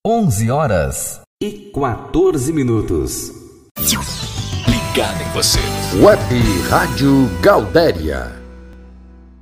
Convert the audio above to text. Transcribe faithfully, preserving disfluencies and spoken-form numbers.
onze horas e quatorze minutos. Ligado em você. Web Rádio Gaudéria.